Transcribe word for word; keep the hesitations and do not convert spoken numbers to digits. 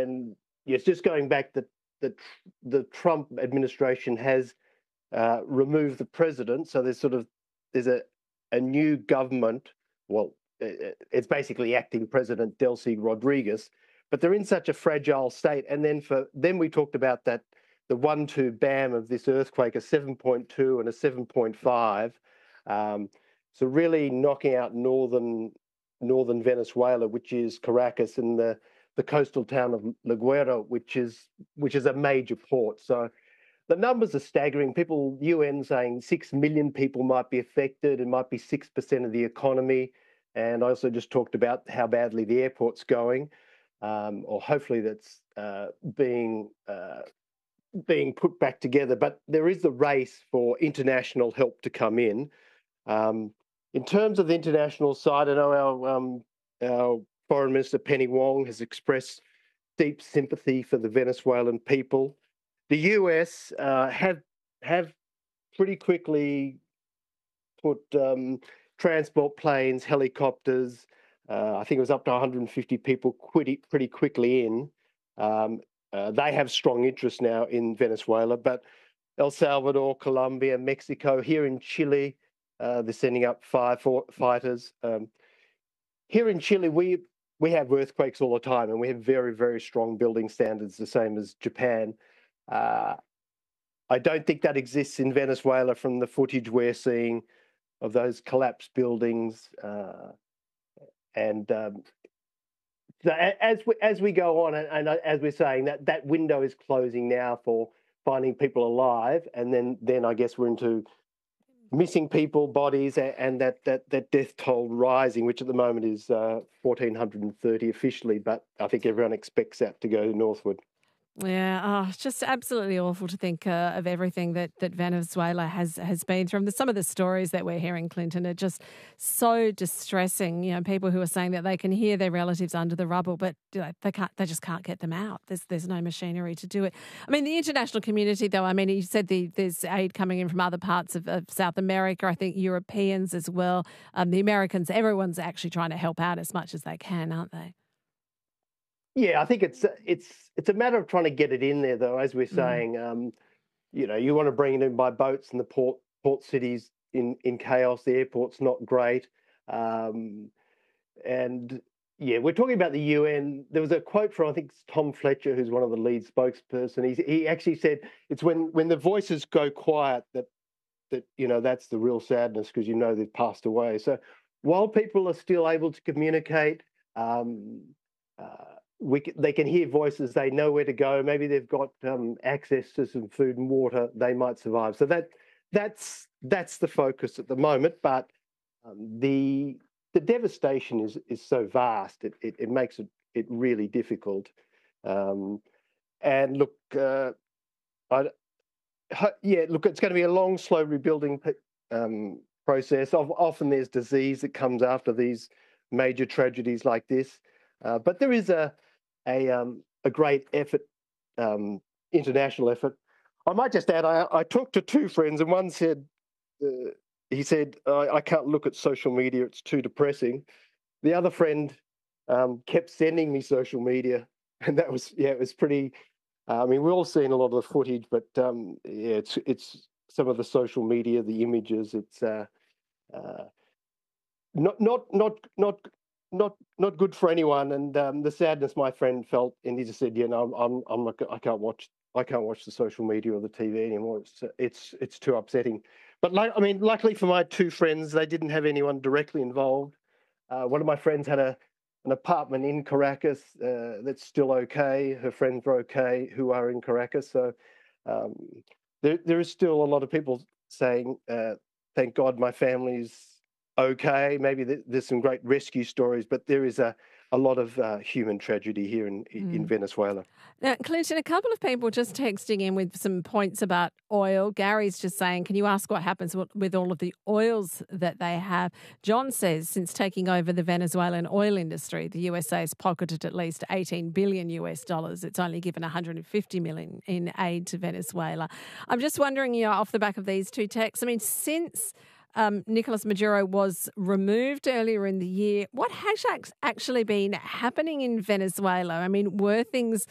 and yes, just going back, that the the Trump administration has uh, removed the president, so there's sort of there's a a new government. Well, it's basically acting President Delcy Rodriguez, but they're in such a fragile state. And then for then we talked about that the one-two bam of this earthquake, a seven point two and a seven point five. Um, so really knocking out northern northern Venezuela, which is Caracas, and the the coastal town of La Guaira, which is which is a major port. So the numbers are staggering. People, U N saying six million people might be affected. It might be six percent of the economy. And I also just talked about how badly the airport's going, um, or hopefully that's uh, being uh, being put back together. But there is the race for international help to come in. Um, in terms of the international side, I know our, um, our Foreign Minister Penny Wong has expressed deep sympathy for the Venezuelan people. The U S uh, have have pretty quickly put um, transport planes, helicopters. Uh, I think it was up to one hundred fifty people pretty, pretty quickly in. Um, uh, they have strong interest now in Venezuela, but El Salvador, Colombia, Mexico, here in Chile, uh, they're sending up fire fighters. Um, here in Chile, we we have earthquakes all the time, and we have very, very strong building standards, the same as Japan. Uh, I don't think that exists in Venezuela from the footage we're seeing of those collapsed buildings. Uh, and um, so as we, as we go on, and, and as we're saying, that, that window is closing now for finding people alive. And then, then I guess we're into missing people, bodies, and that, that, that death toll rising, which at the moment is uh, one thousand four hundred thirty officially, but I think everyone expects that to go northward. Yeah, oh, it's just absolutely awful to think uh, of everything that, that Venezuela has has been through. Some of the stories that we're hearing, Clinton, are just so distressing. You know, people who are saying that they can hear their relatives under the rubble, but they can't. They just can't get them out. There's there's no machinery to do it. I mean, the international community, though. I mean, you said the, there's aid coming in from other parts of, of South America. I think Europeans as well. Um, the Americans. Everyone's actually trying to help out as much as they can, aren't they? Yeah, I think it's it's it's a matter of trying to get it in there, though. As we're saying, mm. um, you know, you want to bring it in by boats, and the port port cities in in chaos. The airport's not great, um, and yeah, we're talking about the U N. There was a quote from, I think it's Tom Fletcher, who's one of the lead spokesperson. He he actually said it's when when the voices go quiet that that you know that's the real sadness, because you know they've passed away. So while people are still able to communicate. Um, uh, We, they can hear voices, they know where to go. Maybe they've got um, access to some food and water, they might survive. So that that's that's the focus at the moment. But um, the the devastation is is so vast, it it, it makes it, it really difficult. Um, and look, uh, I, yeah, look, it's going to be a long, slow rebuilding um, process. Often there's disease that comes after these major tragedies like this. Uh, but there is a a um, a great effort, um, international effort. I might just add, I, I talked to two friends, and one said, uh, he said, I, I can't look at social media; it's too depressing. The other friend um, kept sending me social media, and that was yeah, it was pretty. Uh, I mean, we've all seen a lot of the footage, but um, yeah, it's it's some of the social media, the images. It's uh, uh, not not not not. Not not good for anyone, and um, the sadness my friend felt, and he just said, "You know, I'm I'm, I'm not, I can't watch I can't watch the social media or the T V anymore. It's it's it's too upsetting." But like I mean, luckily for my two friends, they didn't have anyone directly involved. Uh, one of my friends had a an apartment in Caracas uh, that's still okay. Her friends are okay who are in Caracas. So um, there there is still a lot of people saying, uh, "Thank God my family's okay." Maybe there's some great rescue stories, but there is a, a lot of uh, human tragedy here in, mm. in Venezuela. Now, Clinton, a couple of people just texting in with some points about oil. Gary's just saying, can you ask what happens with all of the oils that they have? John says, since taking over the Venezuelan oil industry, the U S A has pocketed at least eighteen billion U S dollars. It's only given one hundred fifty million in aid to Venezuela. I'm just wondering, you know, off the back of these two texts, I mean, since Um, Nicolas Maduro was removed earlier in the year, what has actually been happening in Venezuela? I mean, were things